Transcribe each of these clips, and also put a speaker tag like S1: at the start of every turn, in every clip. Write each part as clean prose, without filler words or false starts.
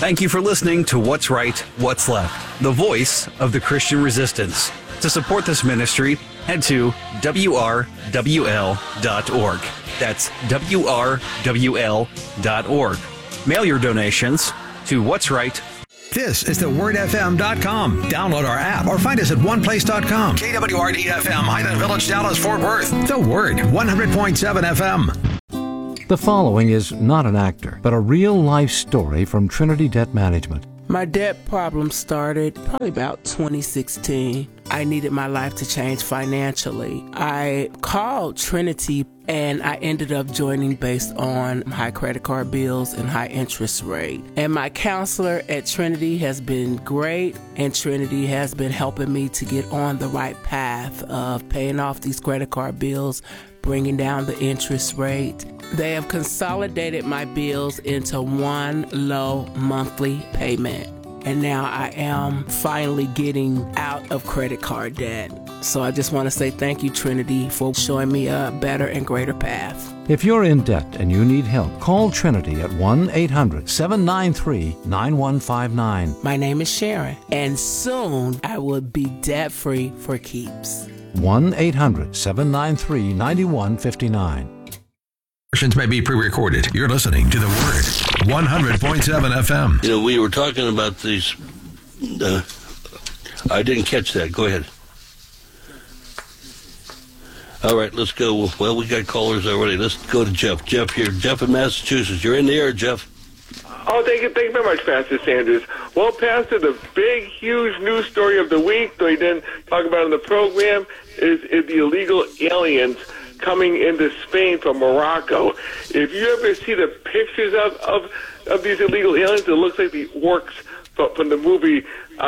S1: Thank you for listening to What's Right, What's Left, the voice of the Christian resistance. To support this ministry, head to WRWL.org. That's WRWL.org. Mail your donations to What's Right.
S2: This is thewordfm.com. Download our app or find us at oneplace.com. KWRD-FM, Highland Village, Dallas, Fort Worth. The Word, 100.7 FM.
S3: The following is not an actor, but a real-life story from Trinity Debt Management.
S4: My debt problem started probably about 2016. I needed my life to change financially. I called Trinity and I ended up joining based on high credit card bills and high interest rate. And my counselor at Trinity has been great, and Trinity has been helping me to get on the right path of paying off these credit card bills, bringing down the interest rate. They have consolidated my bills into one low monthly payment. And now I am finally getting out of credit card debt. So I just want to say thank you, Trinity, for showing me a better and greater path.
S3: If you're in debt and you need help, call Trinity at 1-800-793-9159.
S4: My name is Sharon, and soon I will be debt-free for keeps.
S3: 1-800-793-9159.
S2: Portions may be pre-recorded. You're listening to The Word, 100.7 FM.
S5: You know, we were talking about these... I didn't catch that. Go ahead. All right, let's go. Well, we got callers already. Let's go to Jeff. Jeff here. Jeff in Massachusetts. You're in the air, Jeff.
S6: Oh, thank you very much, Pastor Sanders. Well, Pastor, the big, huge news story of the week, though he didn't talk about it in the program, is the illegal aliens coming into Spain from Morocco. If you ever see the pictures of these illegal aliens, it looks like the orcs from the movie,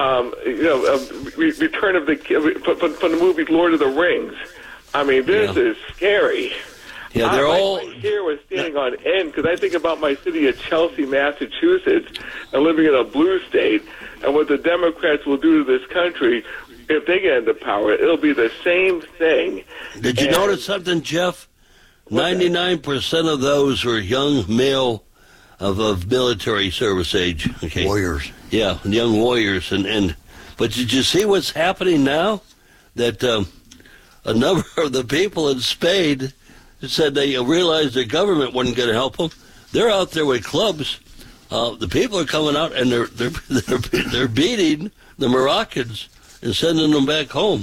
S6: Return of the from the movie Lord of the Rings. I mean, this is scary.
S5: Yeah, they're all...
S6: My hair was standing on end because I think about my city of Chelsea, Massachusetts, and living in a blue state, and what the Democrats will do to this country if they get into power. It'll be the same thing.
S5: Did you notice something, Jeff? 99% of those are young male of military service age. Okay.
S7: Warriors.
S5: Yeah, young warriors. But did you see what's happening now? That a number of the people in Spain said they realized their government wasn't going to help them. They're out there with clubs. The people are coming out and they're beating the Moroccans and sending them back home.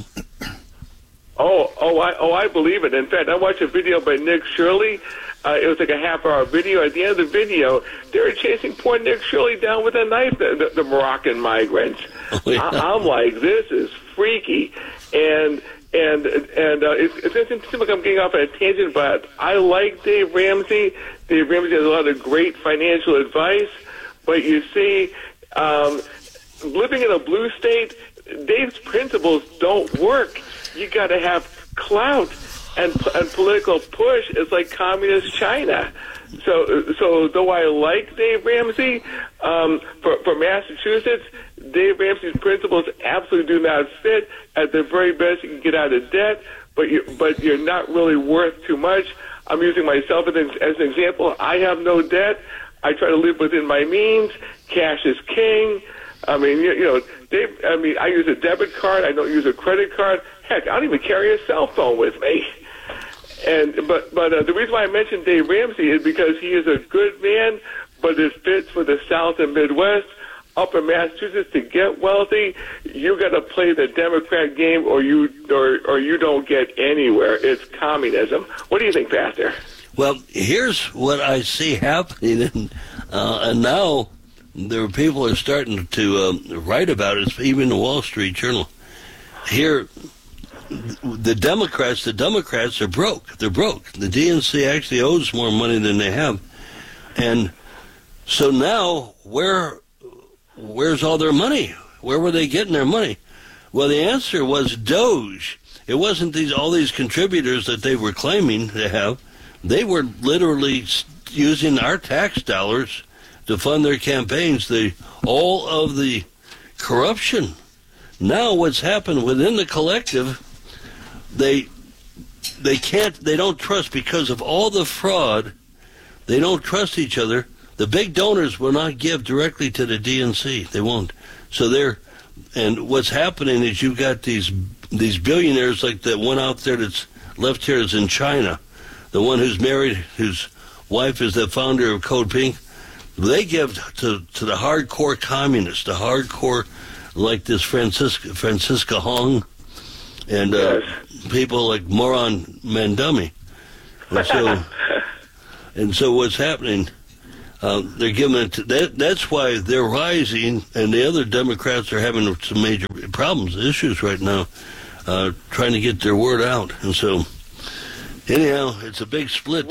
S6: I believe it. In fact, I watched a video by Nick Shirley. It was like a half-hour video. At the end of the video, they were chasing poor Nick Shirley down with a knife, the Moroccan migrants.
S5: Oh, yeah.
S6: I'm like, this is freaky. And it doesn't seem like I'm getting off on a tangent, but I like Dave Ramsey. Dave Ramsey has a lot of great financial advice. But you see, living in a blue state, Dave's principles don't work. You got to have clout and political push. It's like communist China. So though I like Dave Ramsey for Massachusetts, Dave Ramsey's principles absolutely do not fit. At the very best, you can get out of debt, but you're not really worth too much. I'm using myself as an example. I have no debt. I try to live within my means. Cash is king. I mean, Dave. I mean, I use a debit card. I don't use a credit card. Heck, I don't even carry a cell phone with me. But the reason why I mentioned Dave Ramsey is because he is a good man, but it fits for the South and Midwest. Up in Massachusetts, to get wealthy, you got to play the Democrat game, or you don't get anywhere. It's communism. What do you think, Pastor?
S5: Well, here's what I see happening, and now there are people are starting to write about it. Even the Wall Street Journal. Here, the Democrats are broke. They're broke. The DNC actually owes more money than they have, and so now where's all their money? Where were they getting their money? Well, the answer was Doge. It wasn't all these contributors that they were claiming to have. They were literally using our tax dollars to fund their campaigns. All of the corruption. Now what's happened within the collective, they don't trust because of all the fraud. They don't trust each other. the big donors will not give directly to the DNC. They won't. So and what's happening is you've got these billionaires like that one out there that's left here is in China. The one who's married, whose wife is the founder of Code Pink. They give to the hardcore communists, the hardcore like this Francisca Hong and people like Moran Mandumi. And so what's happening, they're giving it to, that's why they're rising, and the other Democrats are having some major problems, issues right now, trying to get their word out. And so, anyhow, it's a big split.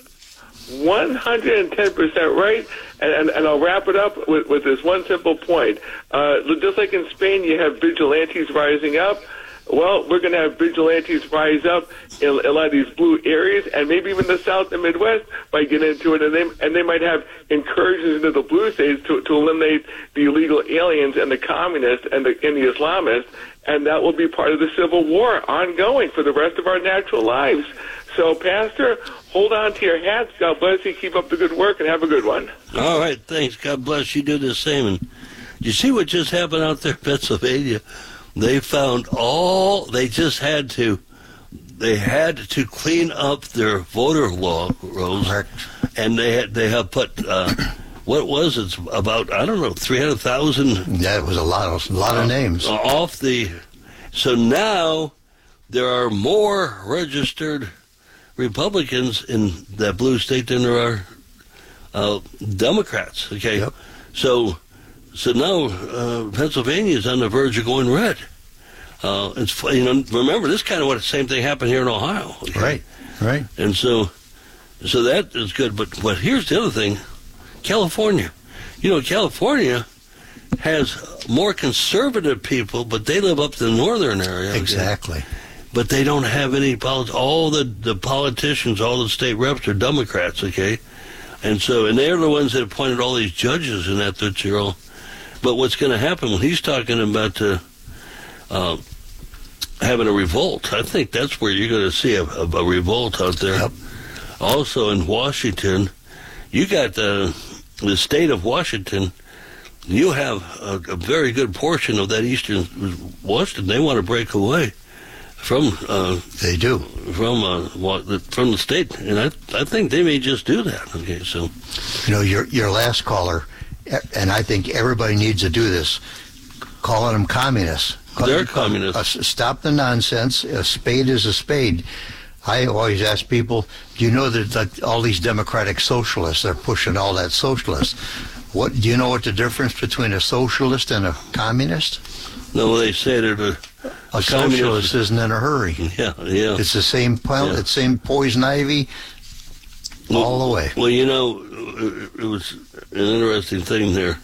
S6: 110% right, and I'll wrap it up with this one simple point. Just like in Spain, you have vigilantes rising up. Well, we're going to have vigilantes rise up in a lot of these blue areas, and maybe even the South and Midwest might get into it, and they might have incursions into the blue states to eliminate the illegal aliens and the communists and the Islamists, and that will be part of the Civil War ongoing for the rest of our natural lives. So, Pastor, hold on to your hats. God bless you. Keep up the good work, and have a good one.
S5: All right, thanks. God bless you. Do the same. And you see what just happened out there in Pennsylvania? They found they had to clean up their voter law rolls, and they have put what was it, about 300,000.
S7: Yeah, it was a lot of names
S5: off the. So now there are more registered Republicans in that blue state than there are Democrats. Okay,
S7: yep.
S5: So now Pennsylvania is on the verge of going red. It's remember this kind of what the same thing happened here in Ohio. Okay?
S7: Right.
S5: And so that is good. But here's the other thing, California. California has more conservative people, but they live up the northern area. Okay?
S7: Exactly.
S5: But they don't have any politics. All the politicians, all the state reps are Democrats. Okay. And they're the ones that appointed all these judges and that you're all. But what's going to happen when he's talking about having a revolt? I think that's where you're going to see a revolt out there.
S7: Yep.
S5: Also in Washington, you got the state of Washington. You have a very good portion of that eastern Washington. They want to break away from.
S7: They do
S5: from the state, and I think they may just do that. Okay, so
S7: your last caller, and I think everybody needs to do this. Calling them communists.
S5: They're communists.
S7: Stop the nonsense. A spade is a spade. I always ask people, do you know that all these democratic socialists, they're pushing all that socialist. Do you know what the difference between a socialist and a communist?
S5: No, they say that
S7: a socialist isn't in a hurry.
S5: Yeah.
S7: It's the same plant, it's same poison ivy, all the way.
S5: Well, it was an interesting thing there.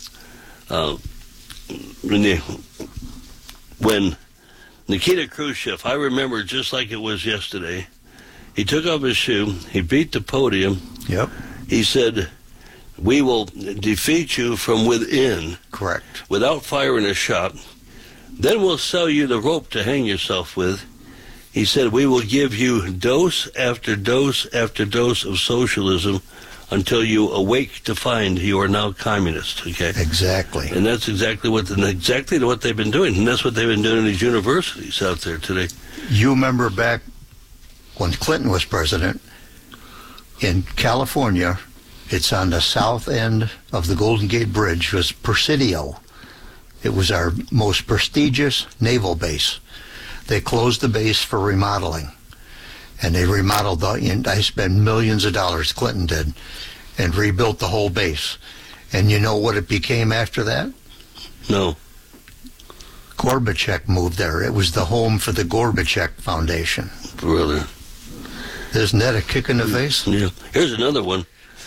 S5: When Nikita Khrushchev, I remember just like it was yesterday, he took off his shoe, he beat the podium.
S7: Yep.
S5: He said, "We will defeat you from within."
S7: Correct.
S5: Without firing a shot. Then we'll sell you the rope to hang yourself with. He said, "We will give you dose after dose after dose of socialism until you awake to find you are now communist." Okay.
S7: Exactly.
S5: And that's exactly what they've been doing, and that's what they've been doing in these universities out there today.
S7: You remember back when Clinton was president in California? It's on the south end of the Golden Gate Bridge. Was Presidio. It was our most prestigious naval base. They closed the base for remodeling, and they remodeled I spent millions of dollars, Clinton did, and rebuilt the whole base. And you know what it became after that?
S5: No.
S7: Gorbachev moved there. It was the home for the Gorbachev Foundation.
S5: Brother.
S7: Isn't that a kick in the face?
S5: Yeah. Here's another one.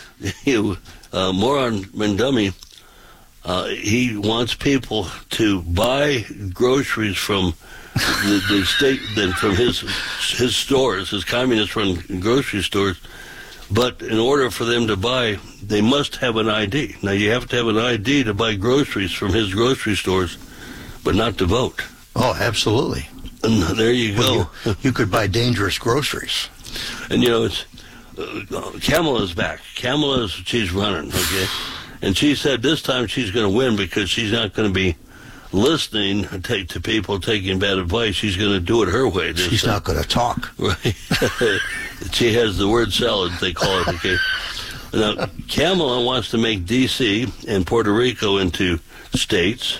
S5: Moran Mandumi, he wants people to buy groceries from the state, then from his stores, his communist-run grocery stores. But in order for them to buy, they must have an ID. Now, you have to have an ID to buy groceries from his grocery stores, but not to vote.
S7: Oh, absolutely.
S5: And there you go.
S7: You could buy dangerous groceries.
S5: And, it's Kamala's back. She's running, okay? And she said this time she's going to win because she's not going to be listening to people taking bad advice. She's going to do it her way.
S7: She's not going to talk.
S5: Right. She has the word salad, they call it, okay? Now, Kamala wants to make D.C. and Puerto Rico into states.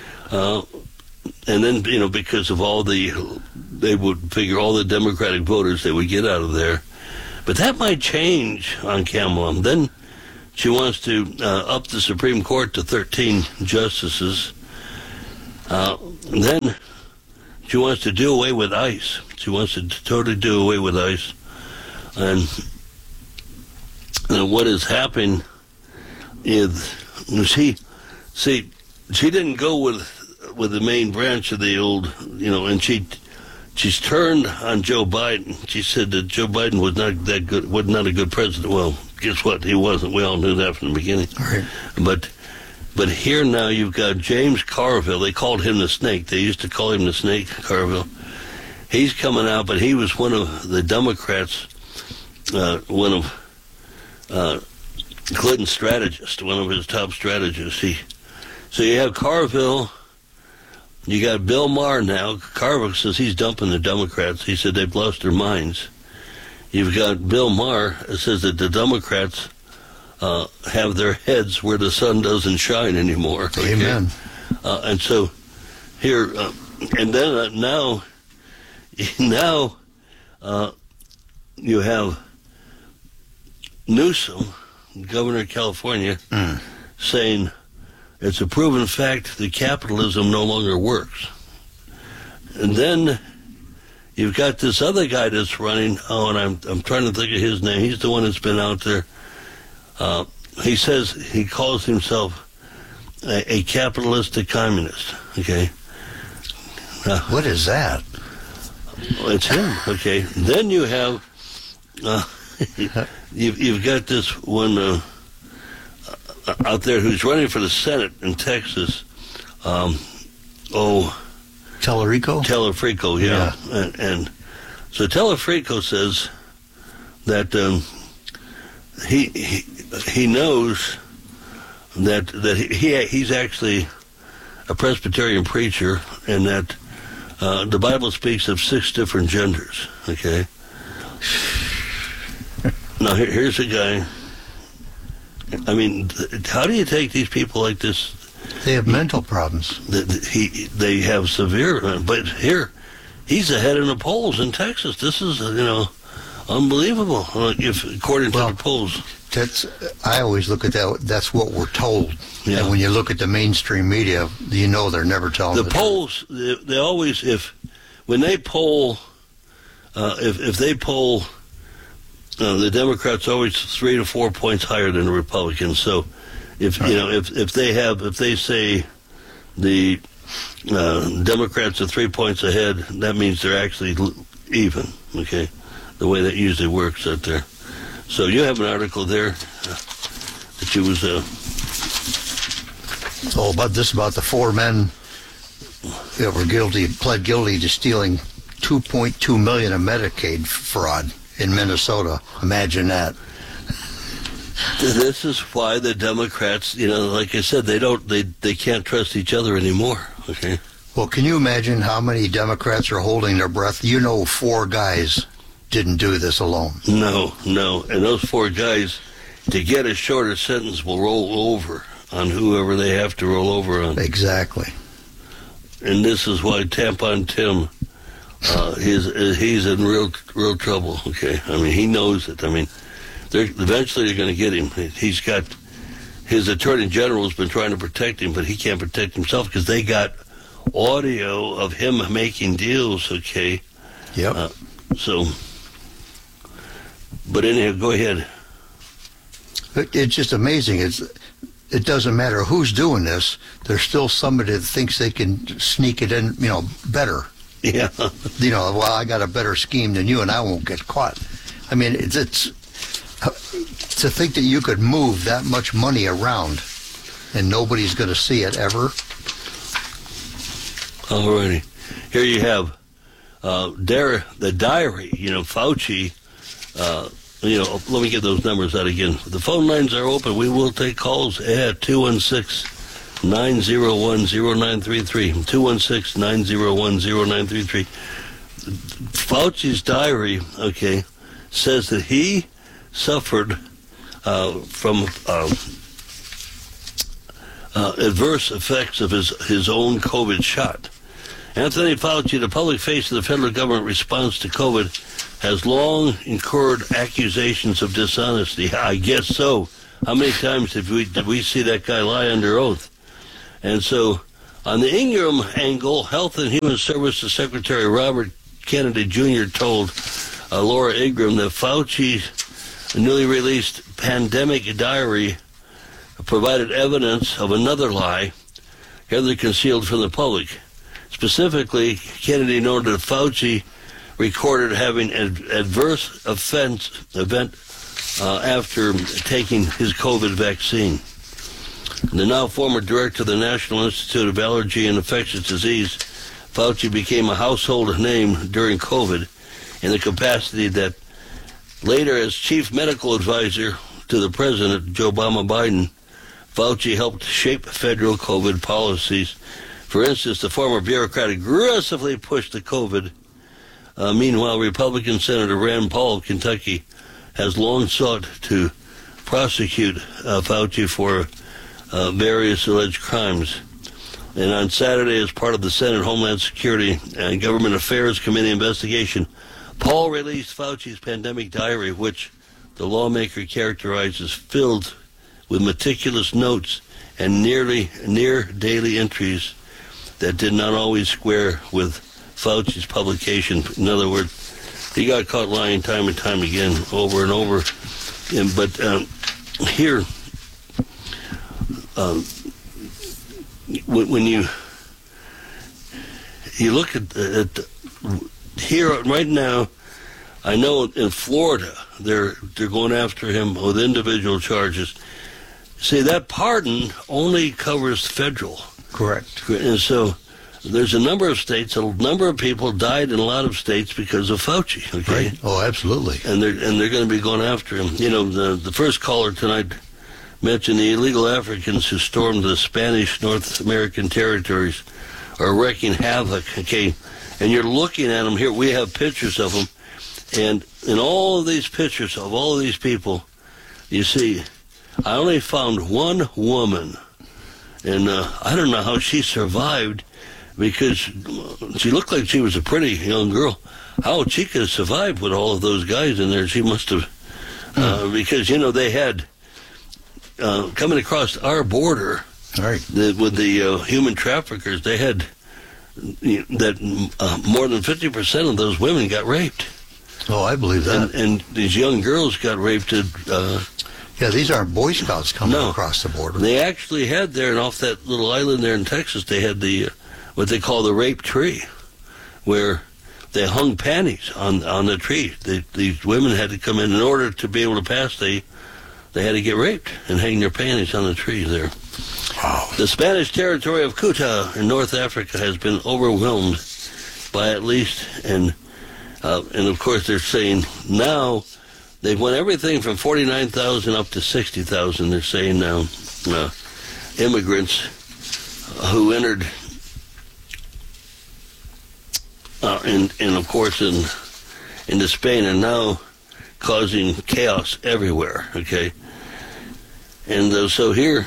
S5: And then, because of they would figure all the Democratic voters they would get out of there. But that might change on Kamala. Then she wants to up the Supreme Court to 13 justices. Then she wants to do away with ICE. She wants to totally do away with ICE. And what has happened is she didn't go with the main branch of the old, and she's turned on Joe Biden. She said that Joe Biden was not that good, was not a good president. Well, guess what? He wasn't. We all knew that from the beginning.
S7: Right.
S5: But here now you've got James Carville. They called him the Snake. They used to call him the Snake, Carville. He's coming out, but he was one of the Democrats, one of Clinton's strategists, one of his top strategists. So you have Carville. You got Bill Maher now. Carville says he's dumping the Democrats. He said they've lost their minds. You've got Bill Maher that says that the Democrats have their heads where the sun doesn't shine anymore. Okay?
S7: Amen.
S5: And so here, and then now you have Newsom, governor of California, saying it's a proven fact that capitalism no longer works. And then you've got this other guy that's running. Oh, and I'm trying to think of his name. He's the one that's been out there. He says he calls himself a capitalistic communist. Okay.
S7: What is that?
S5: It's him. Okay. Then you have you've got this one out there who's running for the Senate in Texas.
S7: Tellerico?
S5: Telefrico, yeah. And so Telefrico says that he knows that he's actually a Presbyterian preacher, and that the Bible speaks of 6 different genders. Okay. Now here's a guy. I mean, how do you take these people like this?
S7: They have mental problems.
S5: They have severe, but here, he's ahead in the polls in Texas. This is, unbelievable. According to the polls.
S7: I always look at that. That's what we're told.
S5: Yeah.
S7: And when you look at the mainstream media, they're never telling
S5: the polls. They always, when they poll, if they poll. The Democrats always 3 to 4 points higher than the Republicans. So, if they say the Democrats are 3 points ahead, that means they're actually even. Okay, the way that usually works out there. So you have an article there that you was.
S7: It's all about the 4 men that pled guilty to stealing $2.2 million of Medicaid fraud in Minnesota. Imagine that.
S5: This is why the Democrats, like I said, they can't trust each other anymore. Okay.
S7: Well, can you imagine how many Democrats are holding their breath? 4 guys didn't do this alone.
S5: No. And those 4 guys, to get a shorter sentence, will roll over on whoever they have to roll over on.
S7: Exactly.
S5: And this is why Tampon Tim, he's in real trouble. Okay, I mean, he knows it. I mean, eventually they're going to get him. He's got his attorney general has been trying to protect him, but he can't protect himself because they got audio of him making deals. Okay.
S7: Yep.
S5: But anyhow, go ahead.
S7: It's just amazing. It doesn't matter who's doing this. There's still somebody that thinks they can sneak it in, better.
S5: Yeah.
S7: Well, I got a better scheme than you, and I won't get caught. I mean, it's to think that you could move that much money around, and nobody's going to see it ever.
S5: Alrighty, here you have the diary. Fauci let me get those numbers out again. The phone lines are open. We will take calls at 216-901-0933. 216-901-0933. Fauci's diary, says that he suffered from adverse effects of his own COVID shot. Anthony Fauci, the public face of the federal government response to COVID, has long incurred accusations of dishonesty. I guess so. How many times did we see that guy lie under oath? And so, on the Ingram angle, Health and Human Services Secretary Robert Kennedy Jr. told Laura Ingram that Fauci's newly released pandemic diary provided evidence of another lie, heavily concealed from the public. Specifically, Kennedy noted that Fauci recorded having an adverse event after taking his COVID vaccine. The now former director of the National Institute of Allergy and Infectious Disease, Fauci became a household name during COVID in the capacity that later as chief medical advisor to the president, Joe Biden, Fauci helped shape federal COVID policies. For instance, the former bureaucrat aggressively pushed the COVID. Meanwhile, Republican Senator Rand Paul of Kentucky has long sought to prosecute Fauci for various alleged crimes. And on Saturday, as part of the Senate Homeland Security and Government Affairs Committee investigation, Paul released Fauci's pandemic diary, which the lawmaker characterizes filled with meticulous notes and near daily entries that did not always square with Fauci's publication. In other words, he got caught lying time and time again, over and over. But here, when you look at here right now, I know in Florida they're going after him with individual charges. See, that pardon only covers federal.
S7: Correct.
S5: And so there's a number of states, a number of people died in a lot of states because of Fauci. Okay.
S7: Right. Oh, absolutely.
S5: And they're going to be going after him. You know, the first caller tonight mentioned the illegal Africans who stormed the Spanish North American territories are wreaking havoc. Okay, and you're looking at them here. We have pictures of them, and in all of these pictures of all of these people, you see, I only found one woman. And I don't know how she survived, because she looked like she was a pretty young girl. How she could have survived with all of those guys in there, she must have, because, they had, coming across our border,
S7: right,
S5: with the human traffickers, they had that more than 50% of those women got raped.
S7: Oh, I believe that.
S5: And these young girls got raped at...
S7: Yeah, these aren't Boy Scouts coming across the border.
S5: They actually had there, and off that little island there in Texas, they had the what they call the rape tree, where they hung panties on the tree. These women had to come in order to be able to pass. They had to get raped and hang their panties on the tree there.
S7: Wow.
S5: The Spanish territory of Ceuta in North Africa has been overwhelmed by at least, and of course they're saying now. They've won everything from 49,000 up to 60,000, they're saying now, immigrants who entered, and of course into Spain, are now causing chaos everywhere, okay? And so here,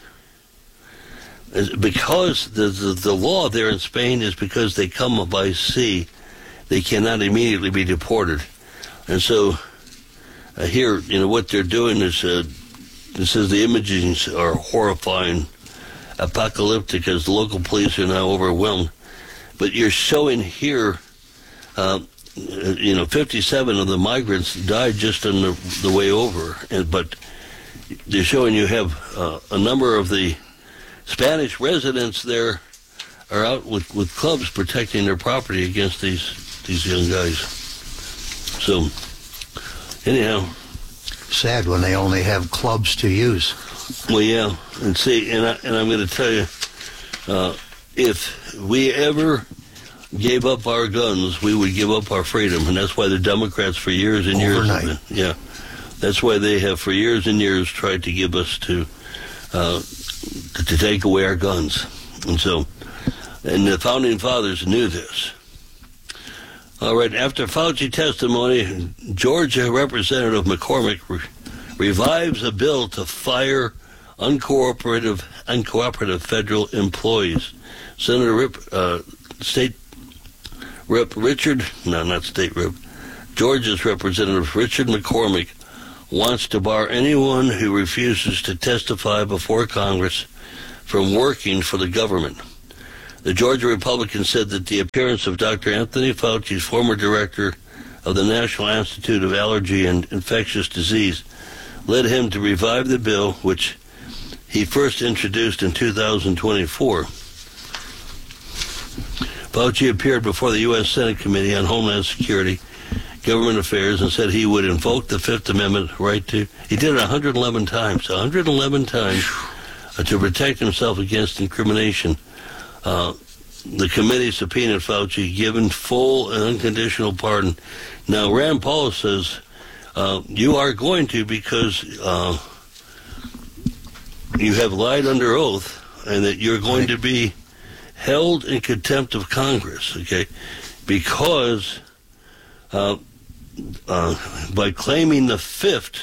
S5: because the law there in Spain is because they come by sea, they cannot immediately be deported. And so... here, what they're doing is, it says the images are horrifying, apocalyptic, as the local police are now overwhelmed. But you're showing here, 57 of the migrants died just on the way over. But they're showing you have a number of the Spanish residents there are out with clubs protecting their property against these young guys. So... anyhow,
S7: sad when they only have clubs to use.
S5: Well, yeah, and see, and I'm going to tell you, if we ever gave up our guns, we would give up our freedom, and that's why the Democrats for years and years,
S7: overnight.
S5: yeah, That's why they have for years and years tried to give us to take away our guns. And the founding fathers knew this. All right, after Fauci testimony, Georgia Representative McCormick revives a bill to fire uncooperative federal employees. Senator Georgia's Representative Richard McCormick wants to bar anyone who refuses to testify before Congress from working for the government. The Georgia Republican said that the appearance of Dr. Anthony Fauci's former director of the National Institute of Allergy and Infectious Disease led him to revive the bill, which he first introduced in 2024. Fauci appeared before the U.S. Senate Committee on Homeland Security, Government Affairs, and said he would invoke the Fifth Amendment right to... He did it 111 times to protect himself against incrimination. The committee subpoenaed Fauci, given full and unconditional pardon. Now, Rand Paul says, you are going to, because you have lied under oath, and that you're going to be held in contempt of Congress, okay? Because by claiming the Fifth,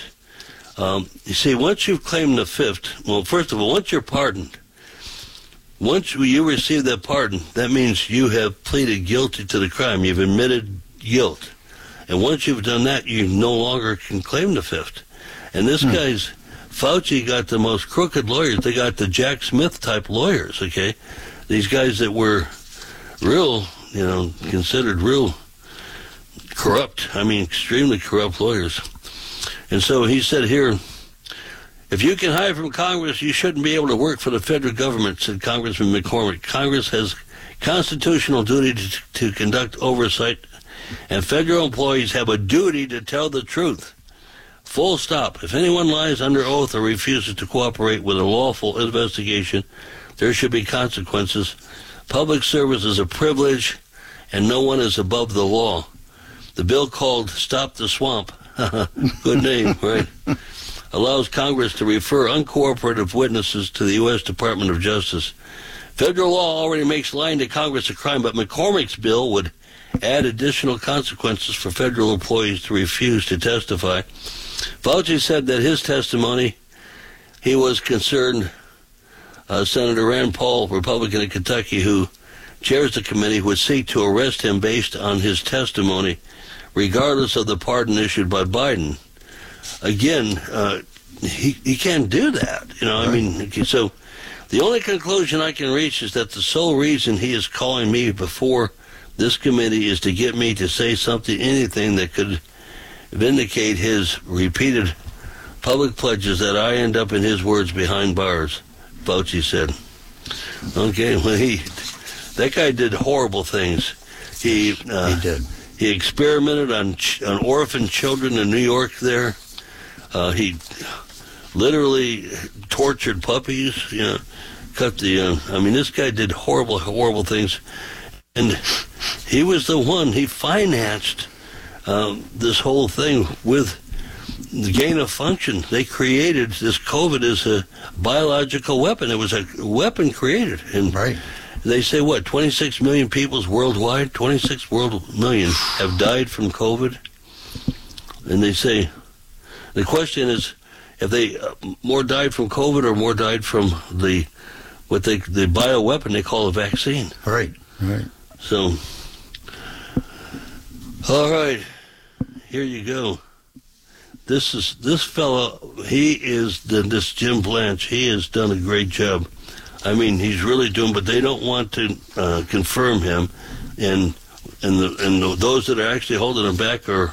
S5: you see, once you've claimed the Fifth, well, first of all, once you're pardoned, once you receive that pardon, that means you have pleaded guilty to the crime. You've admitted guilt. And once you've done that, you no longer can claim the Fifth. And this guy's, Fauci got the most crooked lawyers. They got the Jack Smith type lawyers, okay? These guys that were real, considered real corrupt. I mean, extremely corrupt lawyers. And so he said here, if you can hide from Congress, you shouldn't be able to work for the federal government, said Congressman McCormick. Congress has constitutional duty to conduct oversight, and federal employees have a duty to tell the truth. Full stop. If anyone lies under oath or refuses to cooperate with a lawful investigation, there should be consequences. Public service is a privilege, and no one is above the law. The bill called Stop the Swamp, good name, right, allows Congress to refer uncooperative witnesses to the U.S. Department of Justice. Federal law already makes lying to Congress a crime, but McCormick's bill would add additional consequences for federal employees to refuse to testify. Fauci said that his testimony, he was concerned Senator Rand Paul, Republican of Kentucky, who chairs the committee, would seek to arrest him based on his testimony, regardless of the pardon issued by Biden. Again, he can't do that. I mean, so the only conclusion I can reach is that the sole reason he is calling me before this committee is to get me to say something, anything that could vindicate his repeated public pledges that I end up, in his words, behind bars, Fauci said. Okay, well, that guy did horrible things. He did. He experimented on orphan children in New York there. He literally tortured puppies, cut the, this guy did horrible, horrible things. And he was the one, he financed this whole thing with the gain of function. They created this COVID as a biological weapon. It was a weapon created. And right. They say, 26 million people worldwide, 26 million have died from COVID. And they say, the question is, if they more died from COVID or more died from the bioweapon they call a vaccine.
S7: Right.
S5: So, all right, here you go. This fellow, this Jim Blanche, he has done a great job. I mean, he's really doing, but they don't want to confirm him, and those that are actually holding him back are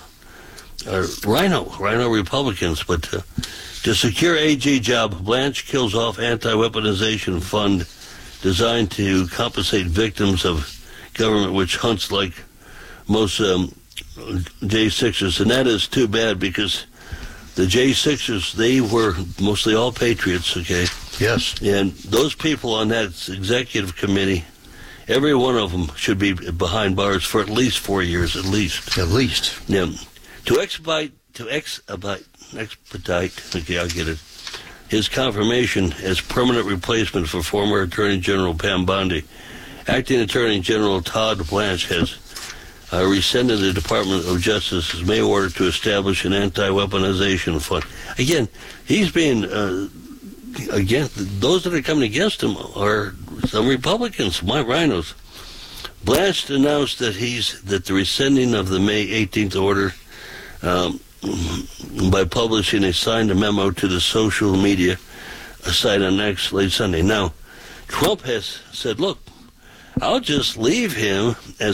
S5: Rhino Republicans. But to secure AG job, Blanche kills off anti-weaponization fund designed to compensate victims of government which hunts like most J6ers, and that is too bad because the J6ers, they were mostly all patriots, okay?
S7: Yes. And
S5: those people on that executive committee, every one of them should be behind bars for at least 4 years, at least.
S7: At least.
S5: Yeah. To expedite expedite, okay, I'll get it, his confirmation as permanent replacement for former Attorney General Pam Bondi. Acting Attorney General Todd Blanche has rescinded the Department of Justice's May order to establish an anti-weaponization fund. Again, he's being, those that are coming against him are some Republicans, my rhinos. Blanche announced that the rescinding of the May 18th order by publishing a signed memo to the social media site on X late Sunday. Now, Trump has said, look, I'll just leave him as